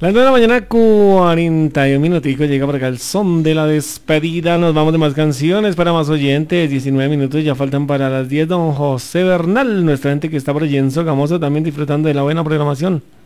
Las 9 de la mañana, 41 minuticos, llega por acá el son de la despedida. Nos vamos de más canciones para más oyentes. 19 minutos ya faltan para las 10. Don José Bernal, nuestra gente que está por allí en Sogamoso, también disfrutando de la buena programación.